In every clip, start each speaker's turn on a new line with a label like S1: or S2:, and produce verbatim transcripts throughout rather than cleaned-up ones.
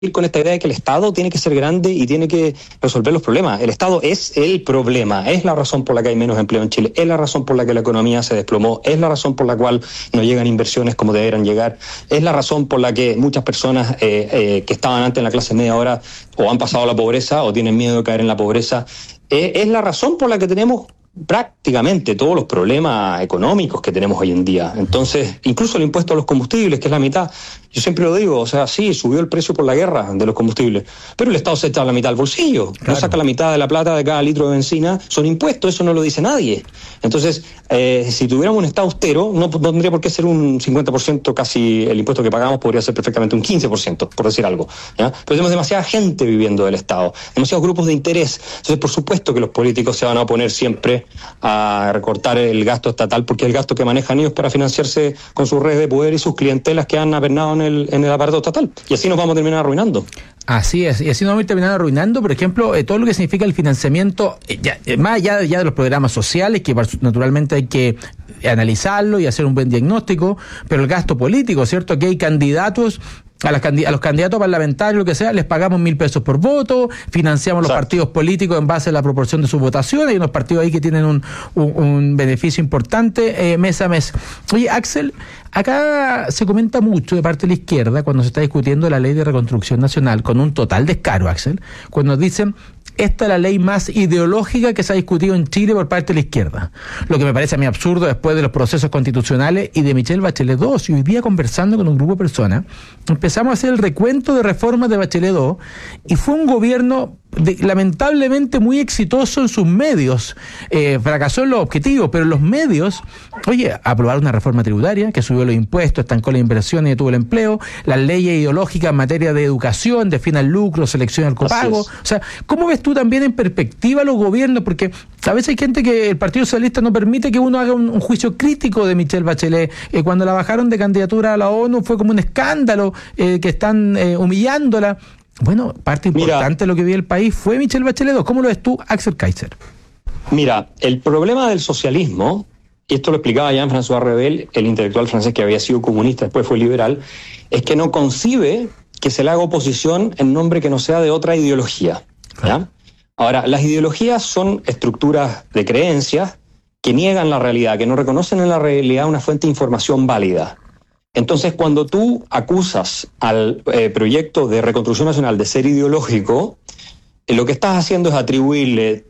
S1: con esta idea de que el Estado tiene que ser grande y tiene que resolver los problemas. El Estado es el problema, es la razón por la que hay menos empleo en Chile, es la razón por la que la economía se desplomó, es la razón por la cual no llegan inversiones como deberían llegar, es la razón por la que muchas personas eh, eh, que estaban antes en la clase media ahora o han pasado a la pobreza o tienen miedo de caer en la pobreza. Eh, es la razón por la que tenemos prácticamente todos los problemas económicos que tenemos hoy en día. Entonces, incluso el impuesto a los combustibles, que es la mitad, yo siempre lo digo, o sea, sí, subió el precio por la guerra de los combustibles, pero el Estado se echa la mitad al bolsillo, claro. No saca la mitad de la plata de cada litro de benzina, son impuestos, eso no lo dice nadie. Entonces, eh, si tuviéramos un Estado austero, no, no tendría por qué ser un cincuenta por ciento casi el impuesto que pagamos, podría ser perfectamente un quince por ciento, por decir algo, ¿ya? Pero tenemos demasiada gente viviendo del Estado, demasiados grupos de interés, entonces por supuesto que los políticos se van a oponer siempre a recortar el gasto estatal, porque es el gasto que manejan ellos para financiarse con sus redes de poder y sus clientelas que han apernado en el, en el aparato estatal. Y así nos vamos a terminar arruinando.
S2: Así es, y así nos vamos a terminar arruinando, por ejemplo, eh, todo lo que significa el financiamiento, eh, ya, eh, más allá ya de los programas sociales, que naturalmente hay que analizarlo y hacer un buen diagnóstico, pero el gasto político, ¿cierto? Aquí hay candidatos. A, las, a los candidatos parlamentarios, lo que sea, les pagamos mil pesos por voto, financiamos Exacto. los partidos políticos en base a la proporción de sus votaciones. Hay unos partidos ahí que tienen un, un, un beneficio importante eh, mes a mes. Oye, Axel, acá se comenta mucho de parte de la izquierda cuando se está discutiendo la ley de reconstrucción nacional, con un total descaro, Axel, cuando dicen: esta es la ley más ideológica que se ha discutido en Chile por parte de la izquierda. Lo que me parece a mí absurdo después de los procesos constitucionales y de Michelle Bachelet dos. Y hoy día, conversando con un grupo de personas, empezamos a hacer el recuento de reformas de Bachelet dos y fue un gobierno de, lamentablemente muy exitoso en sus medios. Eh, fracasó en los objetivos, pero en los medios, oye, aprobaron una reforma tributaria que subió los impuestos, estancó las inversiones y detuvo el empleo, las leyes ideológicas en materia de educación, define el lucro, selecciona el copago. O sea, ¿cómo ves tú también en perspectiva los gobiernos? Porque a veces hay gente que el Partido Socialista no permite que uno haga un, un juicio crítico de Michelle Bachelet. Eh, cuando la bajaron de candidatura a la ONU fue como un escándalo, eh, que están eh, humillándola. Bueno, parte importante Mira, de lo que vive el país fue Michelle Bachelet dos. ¿Cómo lo ves tú, Axel Kaiser?
S1: Mira, el problema del socialismo, y esto lo explicaba Jean-François Revel, el intelectual francés que había sido comunista, después fue liberal, es que no concibe que se le haga oposición en nombre que no sea de otra ideología, ¿ya? Ahora, las ideologías son estructuras de creencias que niegan la realidad, que no reconocen en la realidad una fuente de información válida. Entonces, cuando tú acusas al eh, proyecto de reconstrucción nacional de ser ideológico, eh, lo que estás haciendo es atribuirle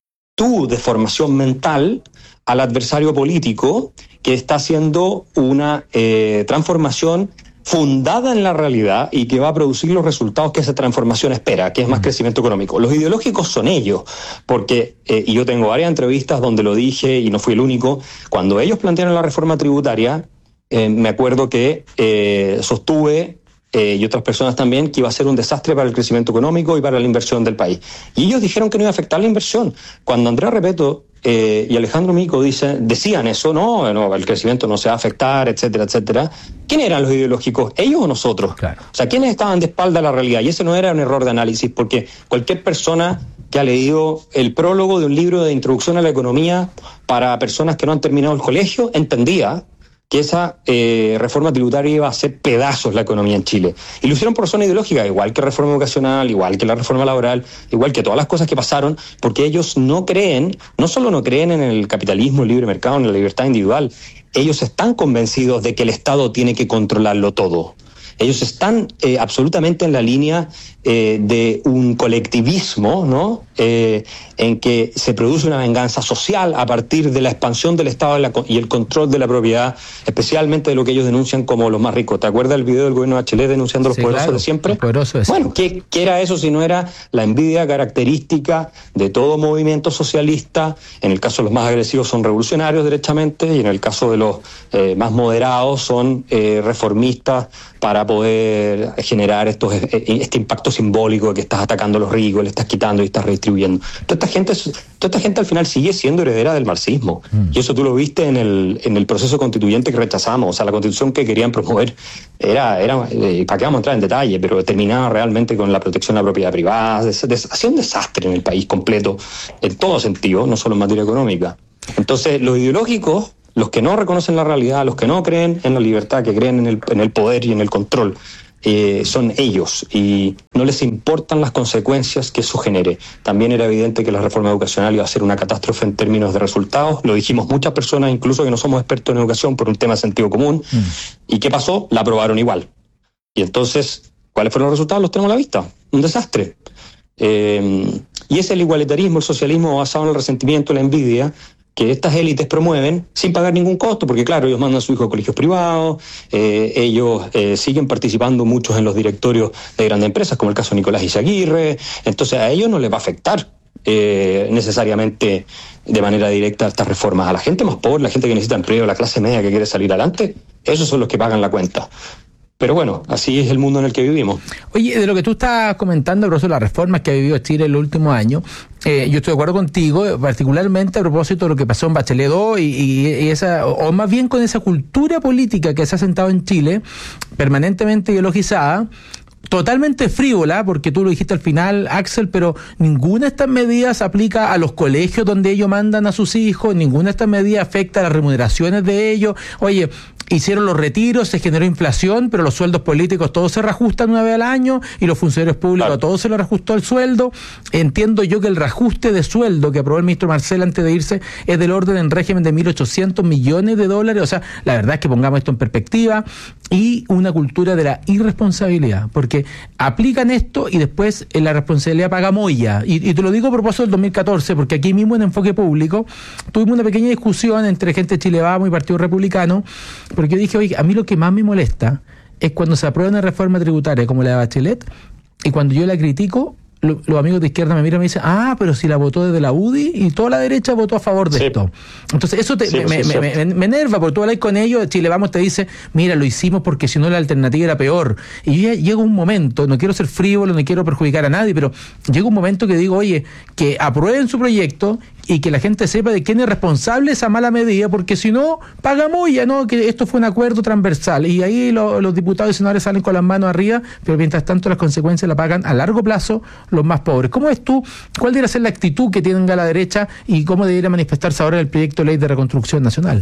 S1: tu deformación mental al adversario político que está haciendo una eh, transformación fundada en la realidad y que va a producir los resultados que esa transformación espera, que es más crecimiento económico. Los ideológicos son ellos, porque, eh, y yo tengo varias entrevistas donde lo dije y no fui el único, cuando ellos plantearon la reforma tributaria, Eh, me acuerdo que eh, sostuve, eh, y otras personas también, que iba a ser un desastre para el crecimiento económico y para la inversión del país. Y ellos dijeron que no iba a afectar la inversión. Cuando Andrea Repeto eh, y Alejandro Mico dicen, decían eso, no, no, el crecimiento no se va a afectar, etcétera, etcétera. ¿Quién eran los ideológicos? ¿Ellos o nosotros? Claro. O sea, ¿quiénes estaban de espalda a la realidad? Y ese no era un error de análisis, porque cualquier persona que ha leído el prólogo de un libro de introducción a la economía para personas que no han terminado el colegio, entendía que esa eh, reforma tributaria iba a hacer pedazos la economía en Chile. Y lo hicieron por razón ideológica, igual que reforma educacional, igual que la reforma laboral, igual que todas las cosas que pasaron, porque ellos no creen, no solo no creen en el capitalismo, el libre mercado, en la libertad individual, ellos están convencidos de que el Estado tiene que controlarlo todo. Ellos están eh, absolutamente en la línea eh, de un colectivismo, ¿no? Eh, en que se produce una venganza social a partir de la expansión del Estado y, la, y el control de la propiedad, especialmente de lo que ellos denuncian como los más ricos. ¿Te acuerdas del video del gobierno de Bachelet denunciando a los sí, poderosos claro, de siempre? Los poderosos de bueno, ¿qué, ¿qué era eso si no era la envidia característica de todo movimiento socialista? En el caso de los más agresivos son revolucionarios derechamente, y en el caso de los eh, más moderados son eh, reformistas para poder generar estos, este impacto simbólico de que estás atacando a los ricos, le estás quitando y estás redistribuyendo. Toda esta gente, toda esta gente al final sigue siendo heredera del marxismo. Mm. Y eso tú lo viste en el, en el proceso constituyente que rechazamos. O sea, la constitución que querían promover era, era eh, para qué vamos a entrar en detalle, pero terminaba realmente con la protección de la propiedad privada. Hacía un desastre en el país completo, en todo sentido, no solo en materia económica. Entonces, los ideológicos, los que no reconocen la realidad, los que no creen en la libertad, que creen en el, en el poder y en el control eh, son ellos y no les importan las consecuencias que eso genere. También era evidente que la reforma educacional iba a ser una catástrofe en términos de resultados. Lo dijimos muchas personas, incluso que no somos expertos en educación, por un tema de sentido común. Mm. ¿Y qué pasó? La aprobaron igual. Y entonces, ¿cuáles fueron los resultados? Los tenemos a la vista. Un desastre. Eh, y es el igualitarismo, el socialismo basado en el resentimiento, la envidia, que estas élites promueven sin pagar ningún costo, porque claro, ellos mandan a su hijo a colegios privados, eh, ellos eh, siguen participando muchos en los directorios de grandes empresas, como el caso de Nicolás Izaguirre. Entonces a ellos no les va a afectar eh, necesariamente de manera directa estas reformas. A la gente más pobre, la gente que necesita empleo, la clase media que quiere salir adelante, esos son los que pagan la cuenta. Pero bueno, así es el mundo en el que vivimos.
S2: Oye, de lo que tú estás comentando, a propósito de las reformas que ha vivido Chile en los últimos años, eh, yo estoy de acuerdo contigo, particularmente a propósito de lo que pasó en Bachelet dos y, y, y esa, o más bien con esa cultura política que se ha sentado en Chile, permanentemente ideologizada, totalmente frívola, porque tú lo dijiste al final, Axel, pero ninguna de estas medidas aplica a los colegios donde ellos mandan a sus hijos, ninguna de estas medidas afecta a las remuneraciones de ellos. Oye, hicieron los retiros, se generó inflación, pero los sueldos políticos todos se reajustan una vez al año y los funcionarios públicos claro. a todos se les reajustó el sueldo. Entiendo yo que el reajuste de sueldo que aprobó el ministro Marcel antes de irse es del orden en régimen de mil ochocientos millones de dólares. O sea, la verdad es que pongamos esto en perspectiva, y una cultura de la irresponsabilidad, porque aplican esto y después en la responsabilidad paga Moya. Y, y te lo digo a propósito del dos mil catorce, porque aquí mismo en Enfoque Público tuvimos una pequeña discusión entre gente de Chile Vamos y Partido Republicano, porque yo dije, oye, a mí lo que más me molesta es cuando se aprueba una reforma tributaria como la de Bachelet, y cuando yo la critico, lo, los amigos de izquierda me miran y me dicen, ah, pero si la votó desde la U D I y toda la derecha votó a favor de sí. esto. Entonces eso te, sí, me, sí, me, me, me enerva, porque tú hablas con ellos, Chile Vamos te dice, mira, lo hicimos porque si no la alternativa era peor. Y yo ya llega un momento, no quiero ser frívolo, no quiero perjudicar a nadie, pero llega un momento que digo, oye, que aprueben su proyecto y que la gente sepa de quién es responsable esa mala medida, porque si no, paga Moya, ¿no? Que esto fue un acuerdo transversal. Y ahí lo, los diputados y senadores salen con las manos arriba, pero mientras tanto las consecuencias la pagan a largo plazo los más pobres. ¿Cómo ves tú? ¿Cuál debería ser la actitud que tenga la derecha y cómo debería manifestarse ahora el proyecto de ley de reconstrucción nacional?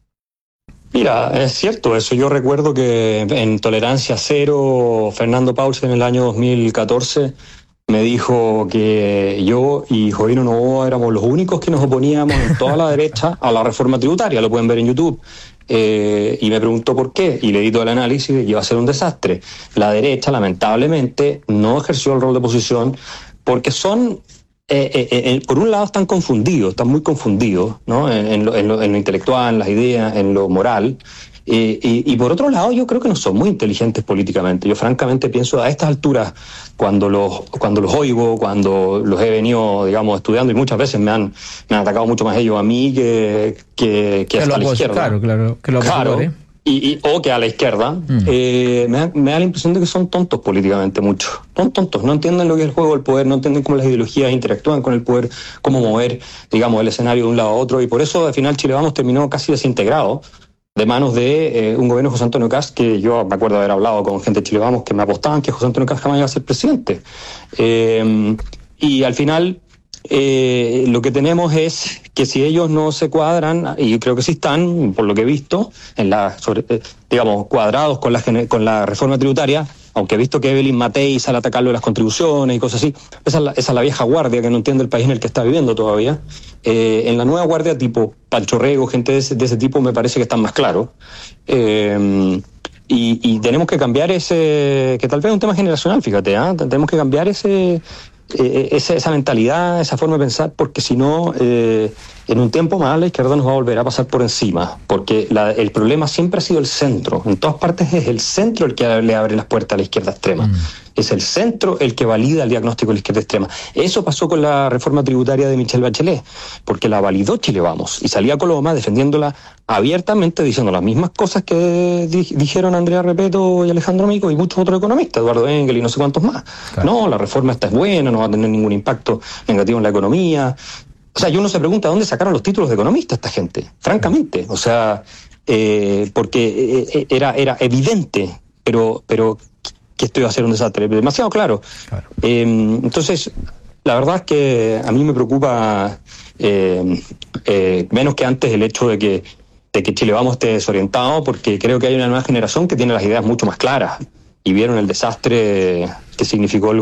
S1: Mira, es cierto eso. Yo recuerdo que en Tolerancia Cero, Fernando Paulsen en el año dos mil catorce me dijo que yo y Jovino Novoa éramos los únicos que nos oponíamos en toda la derecha a la reforma tributaria, lo pueden ver en YouTube. Eh, y me preguntó por qué, y le di todo el análisis de que iba a ser un desastre. La derecha, lamentablemente, no ejerció el rol de oposición porque son, eh, eh, eh, por un lado, están confundidos, están muy confundidos, ¿no? En, en, lo, en, lo, en lo intelectual, en las ideas, en lo moral. Eh, y, y por otro lado, yo creo que no son muy inteligentes políticamente. Yo francamente pienso a estas alturas, cuando los cuando los oigo, cuando los he venido, digamos, estudiando, y muchas veces me han me han atacado mucho más ellos a mí que que, que hasta la izquierda. Claro, claro, que lo claro, y, y, o que a la izquierda, mm. eh, me, da, me da la impresión de que son tontos políticamente mucho. Son tontos, no entienden lo que es el juego del poder, no entienden cómo las ideologías interactúan con el poder, cómo mover, digamos, el escenario de un lado a otro, y por eso al final Chile Vamos terminó casi desintegrado de manos de eh, un gobierno de José Antonio Kast, que yo me acuerdo de haber hablado con gente de Chile Vamos que me apostaban que José Antonio Kast jamás iba a ser presidente. Eh, y al final eh, lo que tenemos es que si ellos no se cuadran, y yo creo que sí están, por lo que he visto, en la, sobre, eh, digamos, cuadrados con la, con la reforma tributaria, aunque he visto que Evelyn Matei sale a atacarlo de las contribuciones y cosas así, esa es la, esa es la vieja guardia que no entiende el país en el que está viviendo todavía. Eh, en la nueva guardia tipo Pancho Rego, gente de ese, de ese tipo, me parece que están más claros. Eh, y, y tenemos que cambiar ese, que tal vez es un tema generacional, fíjate, ¿eh? Tenemos que cambiar ese, eh, esa, esa mentalidad, esa forma de pensar, porque si no, eh, en un tiempo más la izquierda nos va a volver a pasar por encima, porque la, el problema siempre ha sido el centro. En todas partes es el centro el que le abre las puertas a la izquierda extrema. Mm. Es el centro el que valida el diagnóstico de la izquierda extrema. Eso pasó con la reforma tributaria de Michelle Bachelet, porque la validó Chile Vamos, y salía Coloma defendiéndola abiertamente, diciendo las mismas cosas que di- dijeron Andrea Repeto y Alejandro Mico y muchos otros economistas, Eduardo Engel y no sé cuántos más. Claro. No, la reforma esta es buena, no va a tener ningún impacto negativo en la economía. O sea, y uno se pregunta dónde sacaron los títulos de economista esta gente, francamente. O sea, eh, porque eh, era, era evidente, pero, pero que esto iba a ser un desastre, demasiado claro. claro. Eh, entonces, la verdad es que a mí me preocupa eh, eh, menos que antes el hecho de que, de que Chile Vamos esté desorientado, porque creo que hay una nueva generación que tiene las ideas mucho más claras. y vieron el desastre que significó el